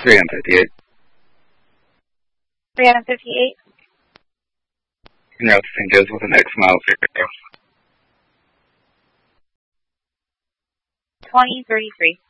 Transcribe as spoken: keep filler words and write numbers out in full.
three M fifty-eight. three M fifty-eight. En route to Saint Joe's with an X mile zero. twenty thirty-three.